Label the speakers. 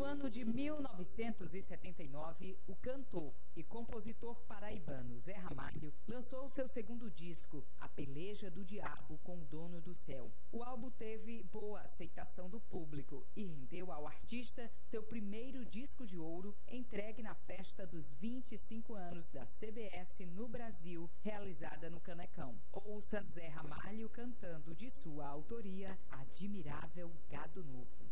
Speaker 1: ano de 1979, o cantor e compositor paraibano Zé Ramalho lançou seu segundo disco, A Peleja do Diabo com o Dono do Céu. O álbum teve boa aceitação do público e rendeu ao artista seu primeiro disco de ouro, entregue na festa dos 25 anos da CBS no Brasil, realizada no Canecão. Ouça Zé Ramalho cantando de sua autoria Admirável Gado Novo.